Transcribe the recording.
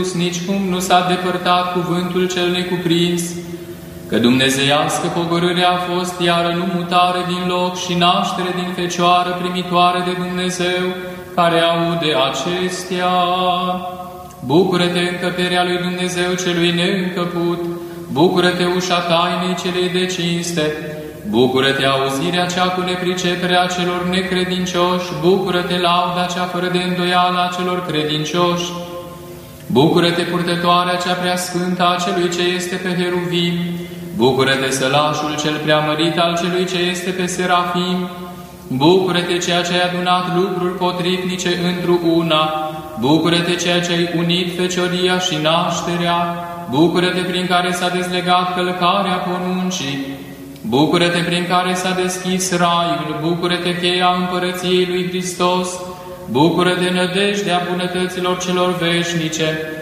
Nicicum nu s-a depărtat cuvântul cel necuprins, că dumnezeiască pogorârea a fost iară nu mutare din loc și naștere din Fecioară primitoare de Dumnezeu, care aude acestea. Bucură-te, încăperea lui Dumnezeu celui neîncăput, bucură-te, ușa tainei celei de cinste, bucură-te, auzirea cea cu nepriceperea celor necredincioși, bucură-te, lauda cea fără de îndoială a celor credincioși, bucură-te, purtătoarea cea preasfântă a celui ce este pe heruvim, bucură-te, sălașul cel preamărit al celui ce este pe serafim, bucură-te, ceea ce ai adunat lucruri potrivnice într-o una, bucură-te, ceea ce ai unit fecioria și nașterea, bucură-te, prin care s-a dezlegat călcarea poruncii, bucură-te, prin care s-a deschis raiul, bucură-te, cheia împărăției lui Hristos, bucură-te, nădejdea bunătăților celor veșnice,